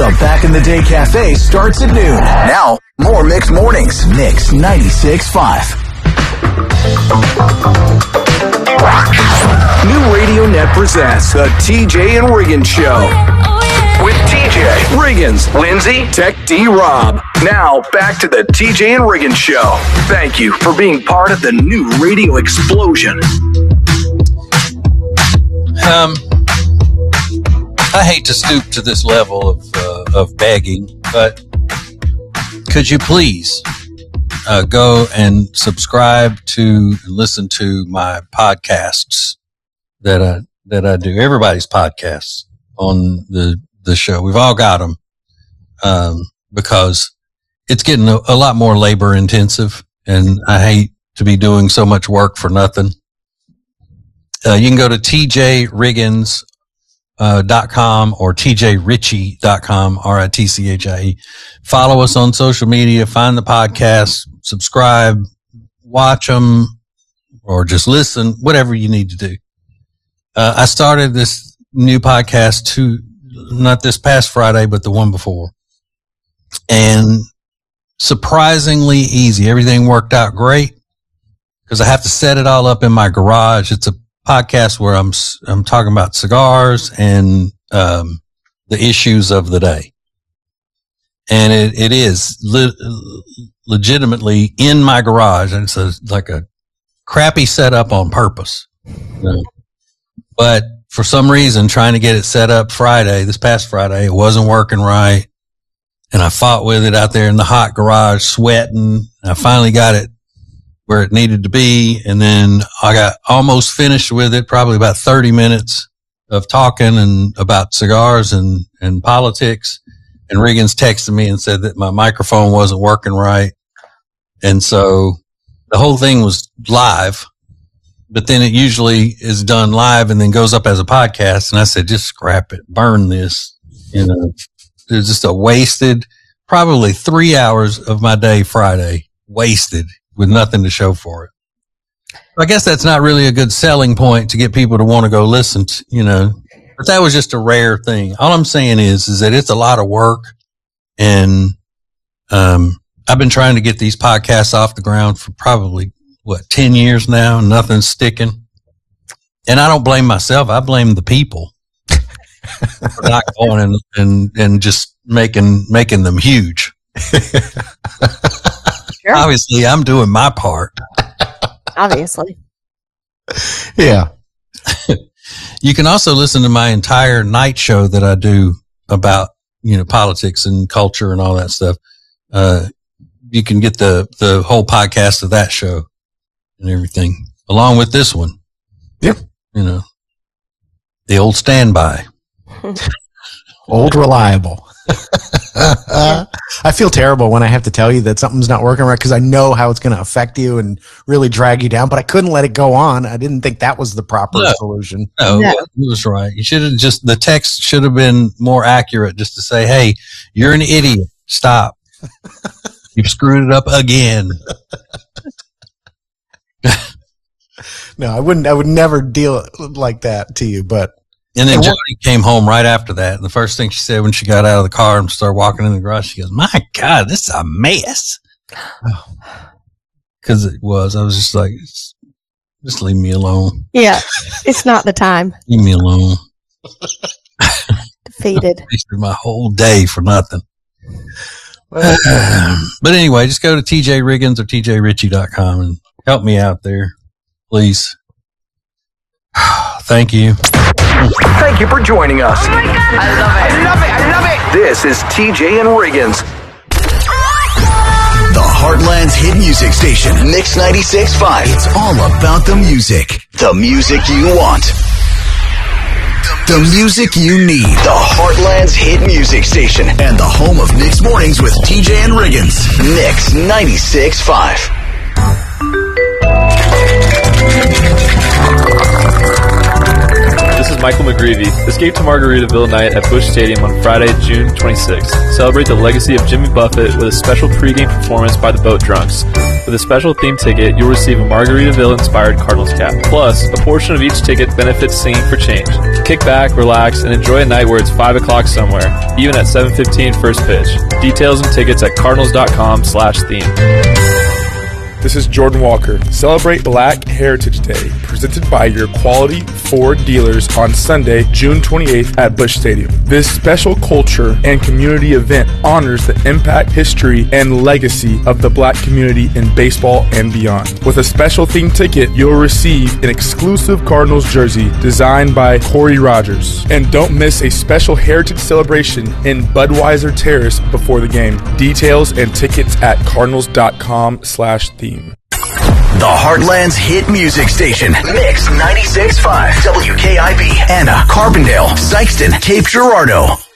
The Back in the Day Cafe starts at noon. Now, more Mix Mornings. Mix 96.5. New Radio Net presents the TJ and Riggins Show. With TJ, Riggins, Lindsay, Tech D, Rob. Now, back to the TJ and Riggins Show. Thank you for being part of the new radio explosion. I hate to stoop to this level of begging, but could you please go and subscribe to, listen to my podcasts that I do, everybody's podcasts on the show. We've all got them, because it's getting a lot more labor intensive, and I hate to be doing so much work for nothing. You can go to tjriggins.com or tjritchie.com, RITCHIE. Follow us on social media, find the podcast, subscribe, watch them, or just listen, whatever you need to do. I started this new podcast not this past Friday, but the one before. And surprisingly easy. Everything worked out great because I have to set it all up in my garage. It's a podcast where I'm talking about cigars and the issues of the day. And it is legitimately in my garage, and it's like a crappy setup on purpose. But for some reason, trying to get it set up this past Friday, it wasn't working right. And I fought with it out there in the hot garage, sweating. I finally got it where it needed to be. And then I got almost finished with it, probably about 30 minutes of talking and about cigars and politics. And Riggins texted me and said that my microphone wasn't working right. And so the whole thing was live, but then it usually is done live and then goes up as a podcast. And I said, just scrap it, burn this. There's just a wasted, probably 3 hours of my day Friday wasted with nothing to show for it. I guess that's not really a good selling point to get people to want to go listen to, but that was just a rare thing. All I'm saying is that it's a lot of work, and I've been trying to get these podcasts off the ground for probably 10 years now, and nothing's sticking. And I don't blame myself. I blame the people for not going and just making them huge. Sure. Obviously, I'm doing my part. Obviously. Yeah. You can also listen to my entire night show that I do about, politics and culture and all that stuff. You can get the whole podcast of that show and everything along with this one. Yep. The old standby. Old reliable. I feel terrible when I have to tell you that something's not working right because I know how it's going to affect you and really drag you down, but I couldn't let it go on. I didn't think that was the proper solution. No, it was right. You should have the text should have been more accurate just to say, hey, you're an idiot. Stop. You've screwed it up again. No, I would never deal like that to you, but. And then Jody came home right after that. And the first thing she said when she got out of the car and started walking in the garage, she goes, my God, this is a mess. Because it was. I was just like, just leave me alone. Yeah, it's not the time. Leave me alone. Defeated. I wasted my whole day for nothing. But anyway, just go to TJ Riggins or tjritchie.com and help me out there, please. Thank you. Thank you for joining us. Oh my God. I love it. I love it. I love it. This is TJ and Riggins. The Heartland's hit music station, Mix 96.5. It's all about the music. The music you want. The music you need. The Heartland's hit music station. And the home of Mix Mornings with TJ and Riggins. Mix 96.5. this is Michael McGreevy. Escape to Margaritaville night at Busch Stadium on Friday, June 26th. Celebrate the legacy of Jimmy Buffett with a special pregame performance by the Boat Drunks. With a special theme ticket, you'll receive a Margaritaville-inspired Cardinals cap. Plus, a portion of each ticket benefits Singing for Change. Kick back, relax, and enjoy a night where it's 5 o'clock somewhere, even at 7:15 first pitch. Details and tickets at cardinals.com/theme. This is Jordan Walker. Celebrate Black Heritage Day, presented by your quality Ford dealers on Sunday, June 28th at Busch Stadium. This special culture and community event honors the impact, history, and legacy of the Black community in baseball and beyond. With a special themed ticket, you'll receive an exclusive Cardinals jersey designed by Corey Rogers. And don't miss a special heritage celebration in Budweiser Terrace before the game. Details and tickets at cardinals.com/theme. The Heartland's hit music station. Mix 96.5. WKIB. Anna, Carbondale, Sykeston, Cape Girardeau.